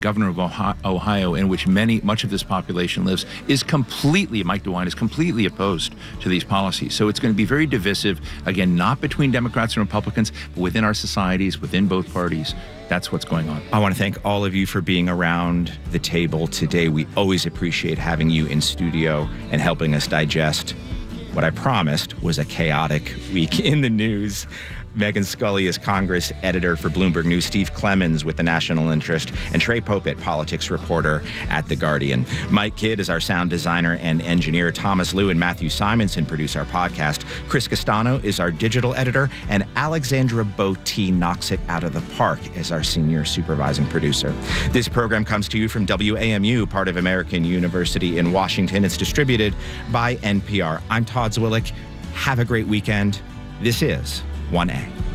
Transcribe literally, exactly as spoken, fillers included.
governor of Ohio, in which many much of this population lives, is completely, Mike DeWine is completely opposed to these policies. So it's going to be very divisive, again, not between Democrats and Republicans, but within our societies, within both parties. That's what's going on. I want to thank all of you for being around the table today. We always appreciate having you in studio and helping us digest what I promised was a chaotic week in the news. Megan Scully is Congress editor for Bloomberg News, Steve Clemens with The National Interest, and Trey Popit, politics reporter at The Guardian. Mike Kidd is our sound designer and engineer. Thomas Liu and Matthew Simonson produce our podcast. Chris Castano is our digital editor, and Alexandra Botti knocks it out of the park as our senior supervising producer. This program comes to you from W A M U, part of American University in Washington. It's distributed by N P R. I'm Todd Zwillich. Have a great weekend. This is one A.